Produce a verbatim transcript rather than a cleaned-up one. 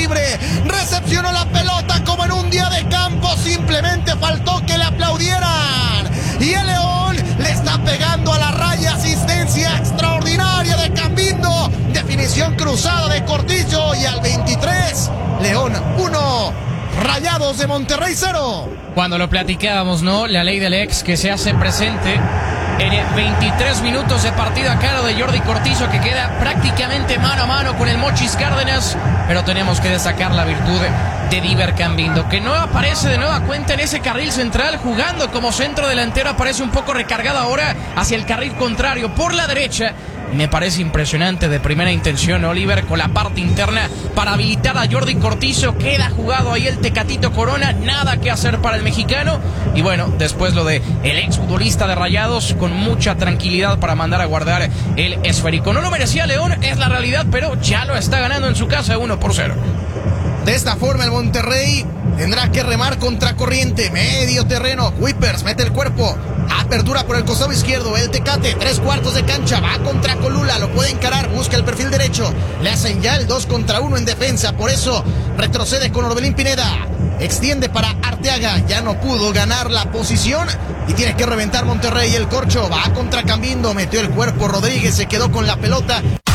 libre, recepcionó la pelota como en un día de campo, simplemente faltó que le aplaudieran. Y el León le está pegando a la raya, asistencia extraordinaria de Cambindo, definición cruzada de Cortizo, y al veintitrés, León uno, Rayados de Monterrey cero. Cuando lo platicábamos, ¿no? La ley del ex que se hace presente en veintitrés minutos de partido a cargo de Jordi Cortizo, que queda prácticamente mano a mano con el Mochis Cárdenas, pero tenemos que destacar la virtud de Diver Cambindo, que no aparece de nueva cuenta en ese carril central, jugando como centro delantero, aparece un poco recargado ahora hacia el carril contrario por la derecha. Me parece impresionante de primera intención Oliver con la parte interna para habilitar a Jordi Cortizo. Queda jugado ahí el Tecatito Corona, nada que hacer para el mexicano. Y bueno, después lo de el exfutbolista de Rayados con mucha tranquilidad para mandar a guardar el esférico. No lo merecía León, es la realidad, pero ya lo está ganando en su casa uno por cero. De esta forma el Monterrey tendrá que remar contra corriente, medio terreno. Whippers mete el cuerpo, apertura por el costado izquierdo, el Tecate, tres cuartos de cancha, va contra Colula, lo puede encarar, busca el perfil derecho, le hacen ya el dos contra uno en defensa, por eso retrocede con Orbelín Pineda, extiende para Arteaga, ya no pudo ganar la posición y tiene que reventar Monterrey. El corcho va contra Cambindo, metió el cuerpo Rodríguez, se quedó con la pelota.